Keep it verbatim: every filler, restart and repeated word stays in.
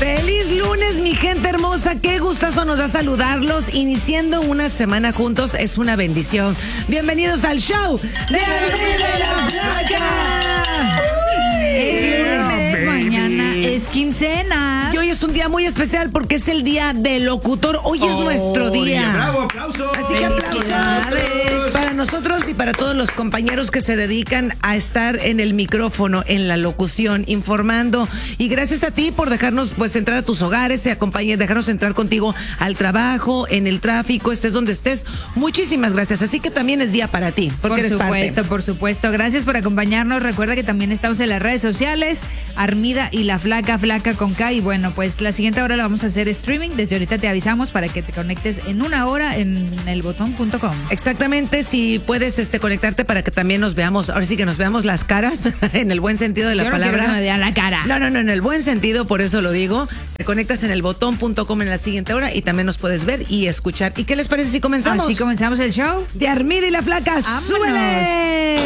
Feliz lunes, mi gente hermosa. Qué gustazo nos da saludarlos. Iniciando una semana juntos es una bendición. Bienvenidos al show de Armida y la Flaca. Es lunes, mañana es quincena. Y hoy es un día muy especial porque es el día del locutor. Hoy es oh, nuestro día. ¡Bravo, aplausos! Así que aplausos para nosotros y para todos los compañeros que se dedican a estar en el micrófono, en la locución, informando. Y gracias a ti por dejarnos pues entrar a tus hogares, acompañar, dejarnos entrar contigo al trabajo, en el tráfico, estés donde estés. Muchísimas gracias. Así que también es día para ti, porque por eres supuesto, parte. por supuesto. Gracias por acompañarnos. Recuerda que también estamos en las redes sociales, Armida y la Flaca, Flaca con K. Y bueno, pues la siguiente hora la vamos a hacer streaming. Desde ahorita te avisamos para que te conectes en una hora en el botón punto com. Exactamente, si puedes este, conectarte para que también nos veamos, ahora sí que nos veamos las caras, en el buen sentido de la Yo no palabra. quiero que me vean la cara. No, no, no, en el buen sentido, por eso lo digo. Te conectas en el botón punto com en la siguiente hora y también nos puedes ver y escuchar. ¿Y qué les parece si comenzamos? Así comenzamos el show de Armida y la Flaca. ¡Vámonos! ¡Súbele!